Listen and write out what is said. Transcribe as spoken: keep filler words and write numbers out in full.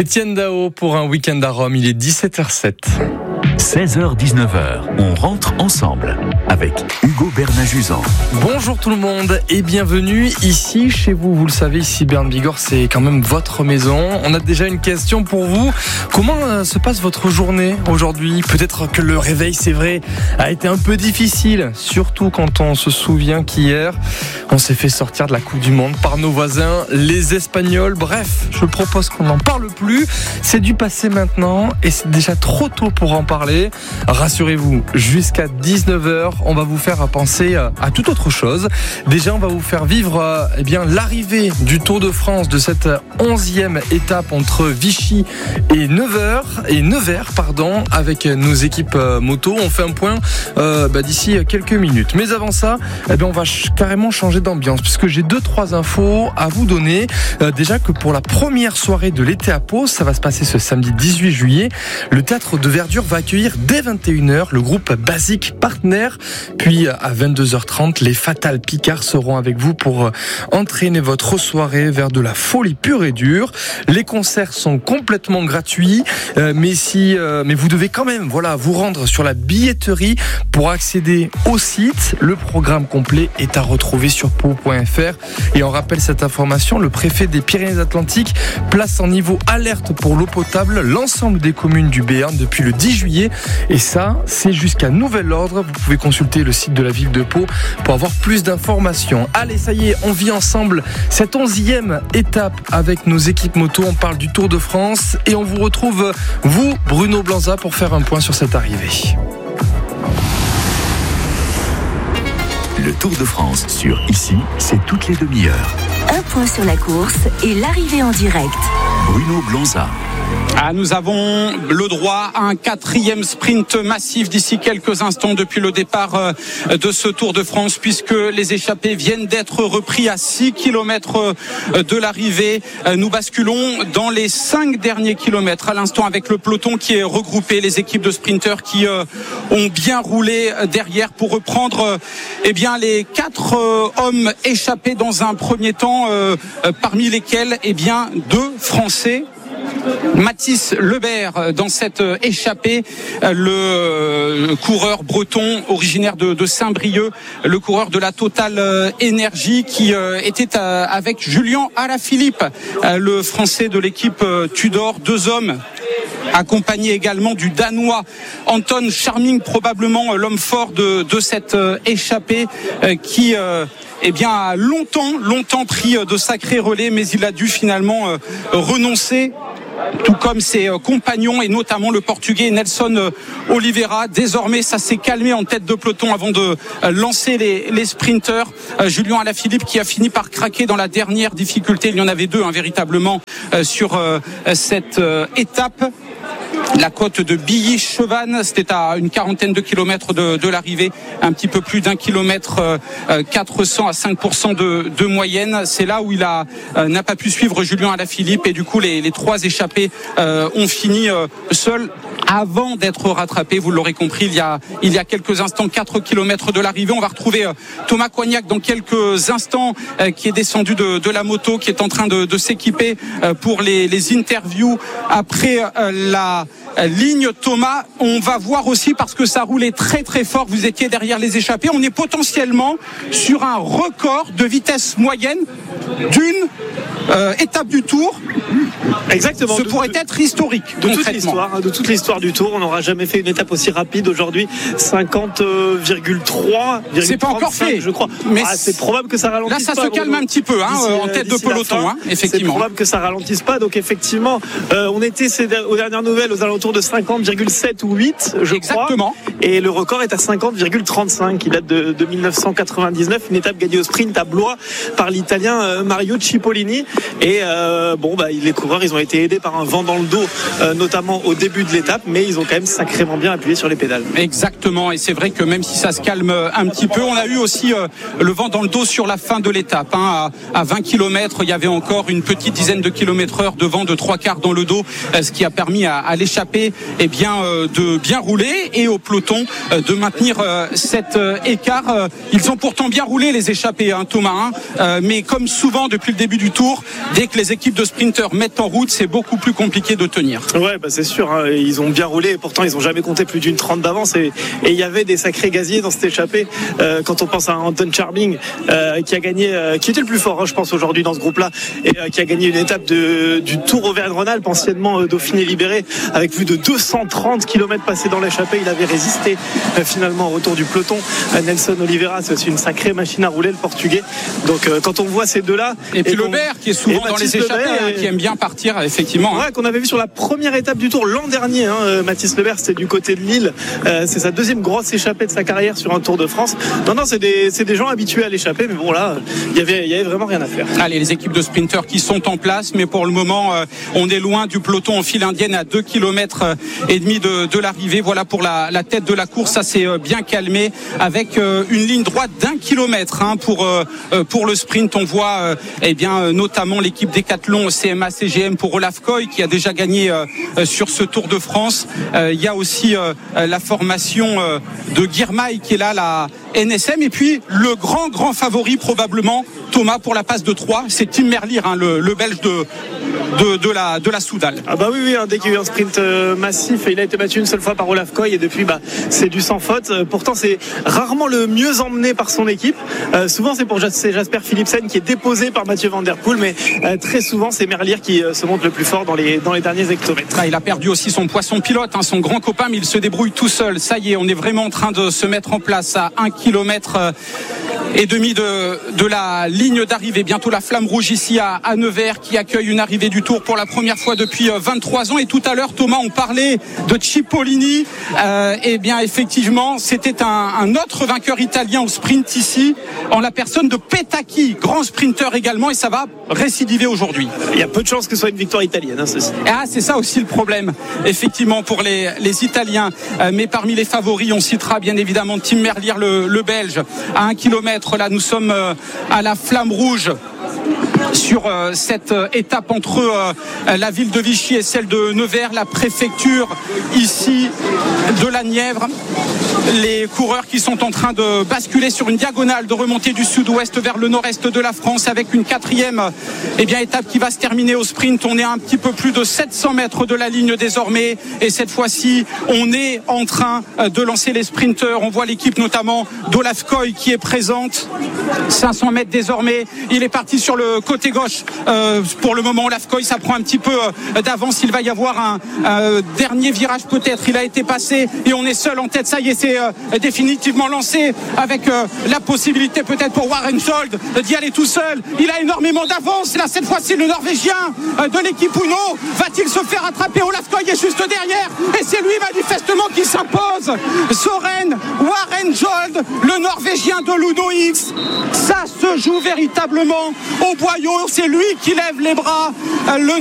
Étienne Dao pour un week-end à Rome, il est dix-sept heures zéro sept. seize heures dix-neuf heures, on rentre ensemble avec Hugo Bernajuzan. Bonjour tout le monde et bienvenue ici chez vous. Vous le savez, ici Berne Bigorre, c'est quand même votre maison. On a déjà une question pour vous. Comment euh, se passe votre journée aujourd'hui ? Peut-être que le réveil, c'est vrai, a été un peu difficile, surtout quand on se souvient qu'hier, on s'est fait sortir de la Coupe du Monde par nos voisins, les Espagnols. Bref, je propose qu'on n'en parle plus. C'est du passé maintenant et c'est déjà trop tôt pour en parler. Rassurez-vous, jusqu'à dix-neuf heures, on va vous faire penser à toute autre chose. Déjà, on va vous faire vivre eh bien, l'arrivée du Tour de France, de cette onzième étape entre Vichy et Nevers, et Nevers pardon, avec nos équipes moto. On fait un point euh, bah, d'ici quelques minutes. Mais avant ça, eh bien, on va ch- carrément changer d'ambiance, puisque j'ai deux, trois infos à vous donner. Euh, déjà que pour la première soirée de l'été à Pau, ça va se passer ce samedi dix-huit juillet, le théâtre de Verdure va accueillir dès vingt et une heures le groupe Basic Partner. Puis à vingt-deux heures trente, les Fatal Picards seront avec vous pour entraîner votre soirée vers de la folie pure et dure. Les concerts sont complètement gratuits, euh, mais si, euh, mais vous devez quand même, voilà, vous rendre sur la billetterie pour accéder au site. Le programme complet est à retrouver sur pau point f r. Et on rappelle cette information, le préfet des Pyrénées-Atlantiques place en niveau alerte pour l'eau potable l'ensemble des communes du Béarn depuis le dix juillet. Et ça, c'est jusqu'à nouvel ordre. Vous pouvez consulter le site de la ville de Pau pour avoir plus d'informations. Allez, ça y est, on vit ensemble cette onzième étape avec nos équipes moto. On parle du Tour de France et on vous retrouve, vous, Bruno Blanza, pour faire un point sur cette arrivée. Le Tour de France sur Ici, c'est toutes les demi-heures. Un point sur la course et l'arrivée en direct. Bruno Blanza. Ah, nous avons le droit à un quatrième sprint massif d'ici quelques instants depuis le départ de ce Tour de France, puisque les échappés viennent d'être repris à six kilomètres de l'arrivée. Nous basculons dans les cinq derniers kilomètres à l'instant avec le peloton qui est regroupé, les équipes de sprinteurs qui ont bien roulé derrière pour reprendre eh bien, les quatre hommes échappés dans un premier temps, parmi lesquels eh bien, deux Français. Mathis Lebert dans cette échappée, le coureur breton originaire de, de Saint-Brieuc, le coureur de la Total Énergie qui était avec Julien Alaphilippe, le Français de l'équipe Tudor, deux hommes accompagné également du Danois Anton Charming, probablement l'homme fort de, de cette échappée qui eh bien, a longtemps, longtemps pris de sacrés relais, mais il a dû finalement renoncer, tout comme ses compagnons et notamment le Portugais Nelson Oliveira. Désormais, ça s'est calmé en tête de peloton avant de lancer les, les sprinteurs. Julien Alaphilippe qui a fini par craquer dans la dernière difficulté. Il y en avait deux, hein, véritablement, sur cette étape. La côte de Billy-Chevannes, c'était à une quarantaine de kilomètres de, de l'arrivée, un petit peu plus d'un kilomètre, euh, quatre cents à cinq pour cent de, de moyenne. C'est là où il a euh, n'a pas pu suivre Julien Alaphilippe et du coup les, les trois échappés euh, ont fini euh, seuls avant d'être rattrapés. Vous l'aurez compris, il y a il y a quelques instants, quatre kilomètres de l'arrivée. On va retrouver euh, Thomas Coignac dans quelques instants, euh, qui est descendu de, de la moto, qui est en train de, de s'équiper euh, pour les, les interviews après euh, la ligne. Thomas, on va voir aussi, parce que ça roulait très très fort, vous étiez derrière les échappés, on est potentiellement sur un record de vitesse moyenne d'une euh, étape du Tour. Exactement. Ce de, pourrait de, être historique, de toute l'histoire, de toute l'histoire du Tour. On n'aura jamais fait une étape aussi rapide aujourd'hui. cinquante virgule trois C'est pas encore fait, je crois. Mais ah, c'est probable que ça ralentisse là, ça pas, se calme Bruno. un petit peu, hein, en tête de peloton, hein, effectivement. C'est probable que ça ralentisse pas. Donc effectivement, euh, on était aux dernières nouvelles aux alentours de cinquante virgule sept ou huit, je Exactement. crois. Et le record est à cinquante virgule trente-cinq, qui date de, de dix-neuf cent quatre-vingt-dix-neuf. Une étape gagnée au sprint à Blois par l'Italien euh, Mario Cipollini. Et euh, bon, bah, les coureurs, ils ont été aidés par un vent dans le dos, euh, notamment au début de l'étape, mais ils ont quand même sacrément bien appuyé sur les pédales. Exactement, et c'est vrai que même si ça se calme un petit peu, on a eu aussi euh, le vent dans le dos sur la fin de l'étape, hein. à, à vingt kilomètres, il y avait encore une petite dizaine de kilomètres heure de vent de trois quarts dans le dos, euh, ce qui a permis à, à l'échappée eh bien, euh, de bien rouler, et au peloton peloton de maintenir cet écart. Ils ont pourtant bien roulé les échappés, hein, Thomas, hein, mais comme souvent depuis le début du tour, dès que les équipes de sprinteurs mettent en route, c'est beaucoup plus compliqué de tenir. Ouais, bah c'est sûr, hein, ils ont bien roulé et pourtant ils n'ont jamais compté plus d'une trente d'avance et il y avait des sacrés gaziers dans cette échappée. Euh, quand on pense à Anton Charming euh, qui a gagné, euh, qui était le plus fort, hein, je pense aujourd'hui dans ce groupe-là, et euh, qui a gagné une étape de, du Tour Auvergne-Rhône-Alpes, anciennement euh, Dauphiné libéré, avec plus de deux cent trente kilomètres passés dans l'échappée. Il avait résisté euh, finalement au retour du peloton. Euh, Nelson Oliveira, c'est aussi une sacrée machine à rouler, le Portugais. Donc euh, quand on voit ces deux-là, et puis Lebert qui est souvent dans les échappées, hein, et... qui aime bien partir effectivement. Ouais, hein. Qu'on avait vu sur la première étape du Tour l'an dernier. Hein, euh, Mathis Lebert, c'était du côté de Lille. Euh, c'est sa deuxième grosse échappée de sa carrière sur un Tour de France. Non, non, c'est des, c'est des gens habitués à l'échappée, mais bon là, il y avait, il y avait vraiment rien à faire. Allez, les équipes de sprinteurs qui sont en place, mais pour le moment, euh, on est loin du peloton en file indienne à deux kilomètres et demi de, de l'arrivée. Voilà pour la, la tête de la course, ça s'est bien calmé avec euh, une ligne droite d'un kilomètre hein, pour euh, pour le sprint. On voit euh, eh bien notamment l'équipe Décathlon C M A C G M pour Olaf Koy qui a déjà gagné euh, sur ce Tour de France. Euh, il y a aussi euh, la formation euh, de Girmay qui est là, la N S M, et puis le grand grand favori probablement, Thomas, pour la passe de Troyes, c'est Tim Merlier, hein, le, le Belge de, de, de la, de la Soudal. Ah bah oui, oui hein, dès qu'il y a eu un sprint euh, massif, il a été battu une seule fois par Olaf Koy et depuis bah, c'est du sans faute. Euh, pourtant c'est rarement le mieux emmené par son équipe. Euh, souvent c'est pour c'est Jasper Philipsen qui est déposé par Mathieu Van Der Poel, mais euh, très souvent c'est Merlier qui euh, se montre le plus fort dans les, dans les derniers hectomètres. Ah, il a perdu aussi son poisson pilote, hein, son grand copain, mais il se débrouille tout seul. Ça y est, on est vraiment en train de se mettre en place à un kilomètre et demi de, de la ligne d'arrivée. Bientôt la flamme rouge ici à, à Nevers qui accueille une arrivée du Tour pour la première fois depuis vingt-trois ans. Et tout à l'heure, Thomas, on parlait de Cipollini. Euh, et bien effectivement, c'était un, un autre vainqueur italien au sprint ici, en la personne de Petacchi, grand sprinter également, et ça va récidiver aujourd'hui. Il y a peu de chances que ce soit une victoire italienne, hein, ceci. Ah, c'est ça aussi le problème, effectivement, pour les, les Italiens. Euh, mais parmi les favoris, on citera bien évidemment Tim Merlier, le, le Belge, à un kilomètre. Là, nous sommes euh, à la flamme rouge sur euh, cette euh, étape entre euh, la ville de Vichy et celle de Nevers, la préfecture ici de la Nièvre. Les coureurs qui sont en train de basculer sur une diagonale, de remonter du sud-ouest vers le nord-est de la France avec une quatrième eh bien, étape qui va se terminer au sprint. On est à un petit peu plus de sept cents mètres de la ligne désormais et cette fois-ci on est en train de lancer les sprinteurs. On voit l'équipe notamment d'Olaf Koy qui est présente. cinq cents mètres désormais, il est parti sur le côté gauche. Euh, pour le moment Olaf Koy, ça prend un petit peu d'avance. Il va y avoir un, un dernier virage peut-être. Il a été passé et on est seul en tête. Ça y est, c'est euh, définitivement lancé avec euh, la possibilité peut-être pour Warren Schold d'y aller tout seul. Il a énormément d'avance. Là, cette fois-ci, le Norvégien euh, de l'équipe Uno va-t-il se faire attraper? Olaf Koy est juste derrière et c'est lui manifestement qui s'impose. Soren Warren Schold, le Norvégien de l'Uno X. Ça se joue véritablement au boyau. C'est lui qui lève les bras. Euh, le